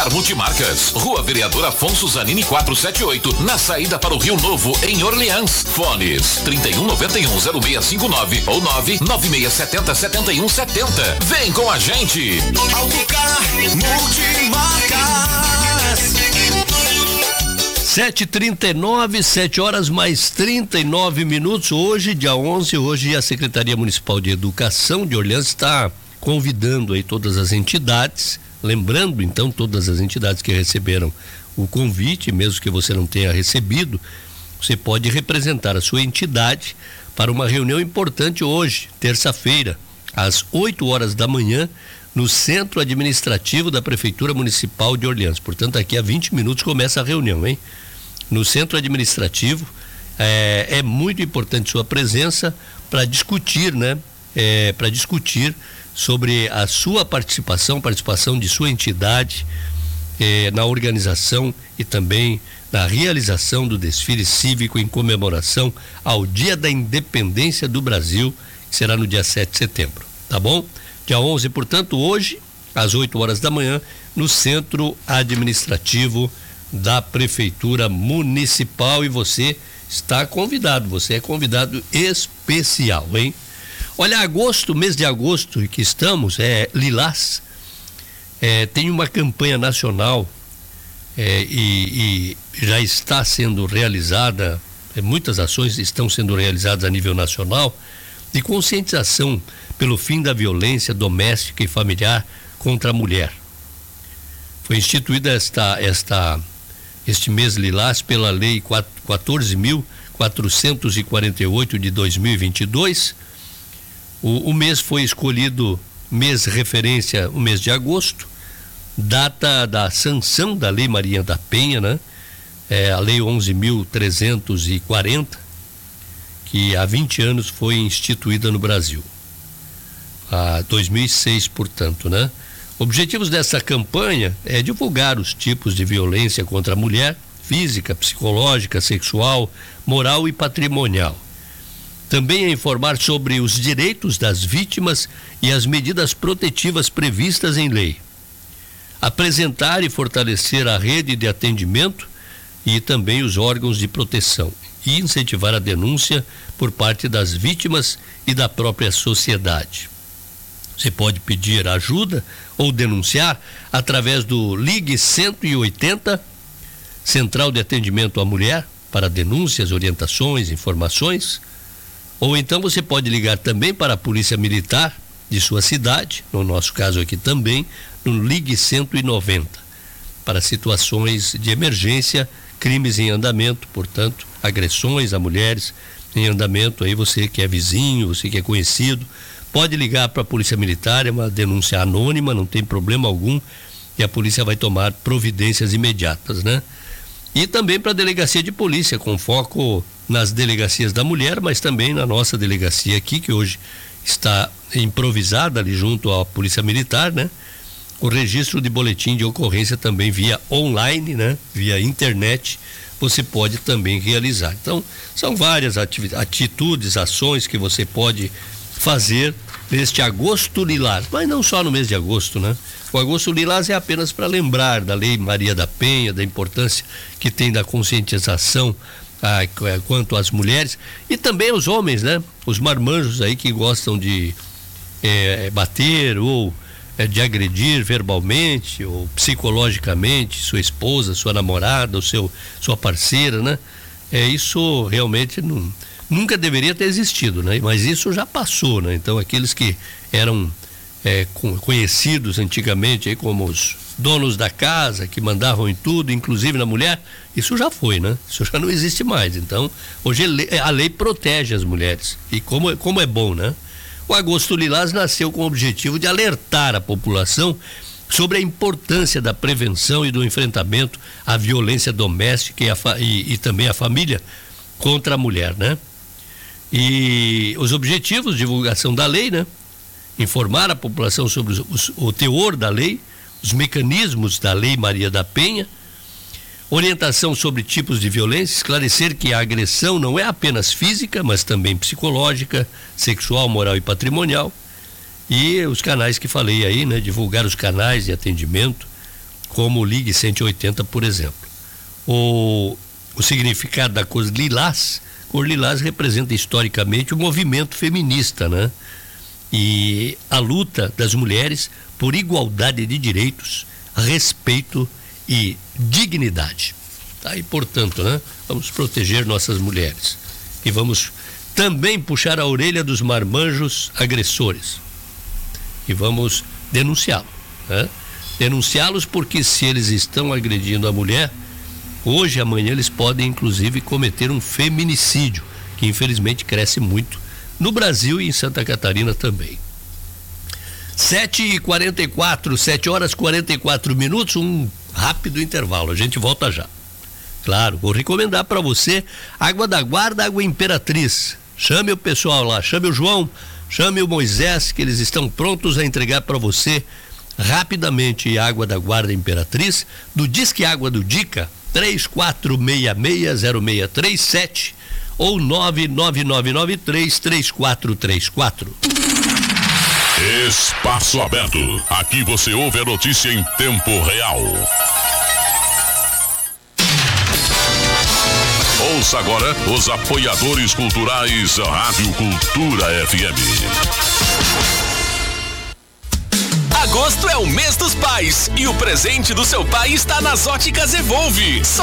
Radar Multimarcas, Rua Vereador Afonso Zanini 478, na saída para o Rio Novo, em Orleans. Fones 31910659 ou 996707170. Vem com a gente. Autocar Multimarcas. 7h39, 7 horas mais 39 minutos. Hoje, dia 11, hoje a Secretaria Municipal de Educação de Orleans está convidando aí todas as entidades, lembrando então todas as entidades que receberam o convite, mesmo que você não tenha recebido, você pode representar a sua entidade para uma reunião importante hoje, terça-feira, às 8 horas da manhã, no Centro Administrativo da Prefeitura Municipal de Orleans. Portanto, daqui a 20 minutos começa a reunião, hein? No Centro Administrativo, é muito importante sua presença para discutir, né? Para discutir sobre a sua participação de sua entidade na organização e também na realização do desfile cívico em comemoração ao Dia da Independência do Brasil, que será no dia 7 de setembro, tá bom? Dia 11, portanto, hoje, às 8 horas da manhã, no Centro Administrativo da Prefeitura Municipal, e você está convidado, você é convidado especial, hein? Olha, mês de agosto que estamos, Lilás, tem uma campanha nacional e já está sendo realizada, muitas ações estão sendo realizadas a nível nacional, de conscientização pelo fim da violência doméstica e familiar contra a mulher. Foi instituída este mês Lilás pela Lei 14.448 de 2022. O mês foi escolhido, mês referência, o mês de agosto, data da sanção da Lei Maria da Penha, né? A Lei 11.340, que há 20 anos foi instituída no Brasil. A 2006, portanto, né? Objetivos dessa campanha é divulgar os tipos de violência contra a mulher, física, psicológica, sexual, moral e patrimonial. Também é informar sobre os direitos das vítimas e as medidas protetivas previstas em lei. Apresentar e fortalecer a rede de atendimento e também os órgãos de proteção e incentivar a denúncia por parte das vítimas e da própria sociedade. Você pode pedir ajuda ou denunciar através do Ligue 180, Central de Atendimento à Mulher, para denúncias, orientações, informações. Ou então você pode ligar também para a Polícia Militar de sua cidade, no nosso caso aqui também, no Ligue 190, para situações de emergência, crimes em andamento, portanto, agressões a mulheres em andamento. Aí você que é vizinho, você que é conhecido, pode ligar para a Polícia Militar, é uma denúncia anônima, não tem problema algum, e a polícia vai tomar providências imediatas, né? E também para a Delegacia de Polícia, com foco nas delegacias da mulher, mas também na nossa delegacia aqui, que hoje está improvisada ali junto à Polícia Militar, né? O registro de boletim de ocorrência também via online, né? Via internet, você pode também realizar. Então, são várias atitudes, ações que você pode fazer neste agosto lilás, mas não só no mês de agosto, né? O agosto lilás é apenas para lembrar da Lei Maria da Penha, da importância que tem da conscientização quanto às mulheres e também os homens, né? Os marmanjos aí que gostam de bater ou de agredir verbalmente ou psicologicamente sua esposa, sua namorada, sua parceira, né? Isso realmente nunca deveria ter existido, né? Mas isso já passou, né? Então aqueles que eram conhecidos antigamente aí como os donos da casa, que mandavam em tudo, inclusive na mulher, isso já foi, né? Isso já não existe mais. Então hoje a lei protege as mulheres e como é bom, né? O Agosto Lilás nasceu com o objetivo de alertar a população sobre a importância da prevenção e do enfrentamento à violência doméstica e também à família contra a mulher, né? E os objetivos, divulgação da lei, né? Informar a população sobre o teor da lei, os mecanismos da Lei Maria da Penha, orientação sobre tipos de violência, esclarecer que a agressão não é apenas física, mas também psicológica, sexual, moral e patrimonial. E os canais que falei aí, né? Divulgar os canais de atendimento como o Ligue 180, por exemplo. O significado da cor lilás representa historicamente o movimento feminista, né? E a luta das mulheres por igualdade de direitos, respeito e dignidade. Tá? E, portanto, né? Vamos proteger nossas mulheres. E vamos também puxar a orelha dos marmanjos agressores. E vamos denunciá-los, né? Denunciá-los porque se eles estão agredindo a mulher, hoje, amanhã, eles podem inclusive cometer um feminicídio, que infelizmente cresce muito no Brasil e em Santa Catarina também. 7h44, 7h44, um rápido intervalo, a gente volta já. Claro, vou recomendar para você Água da Guarda, Água Imperatriz. Chame o pessoal lá, chame o João, chame o Moisés, que eles estão prontos a entregar para você rapidamente Água da Guarda Imperatriz, do Disque Água do Dica, 34660637 ou 999933434. Espaço Aberto. Aqui você ouve a notícia em tempo real. Ouça agora os apoiadores culturais da Rádio Cultura FM. Agosto é o mês dos pais e o presente do seu pai está nas Óticas Evolve. Só